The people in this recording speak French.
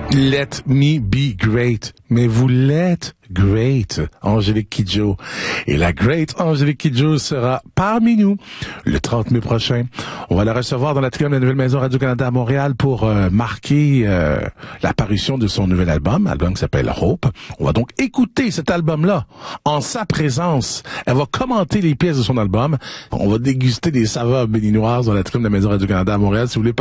Let me be great. Mais vous l'êtes great, Angélique Kidjo. Et la great Angélique Kidjo sera parmi nous le 30 mai prochain. On va la recevoir dans l'atrium de la Nouvelle Maison Radio-Canada à Montréal pour marquer l'apparition de son nouvel album qui s'appelle Hope. On va donc écouter cet album-là en sa présence. Elle va commenter les pièces de son album. On va déguster des saveurs béninoises dans l'atrium de la Maison Radio-Canada à Montréal. Si vous voulez